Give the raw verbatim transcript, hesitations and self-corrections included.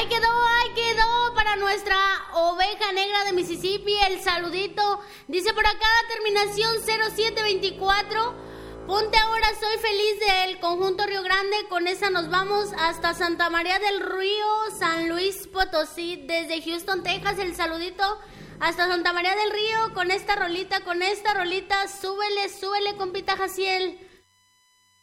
Ahí quedó, ahí quedó para nuestra oveja negra de Mississippi, el saludito. Dice por acá, terminación cero siete veinticuatro. Ponte ahora, soy feliz del conjunto Río Grande. Con esa nos vamos hasta Santa María del Río, San Luis Potosí. Desde Houston, Texas, el saludito hasta Santa María del Río. Con esta rolita, con esta rolita. Súbele, súbele, compita Jaciel.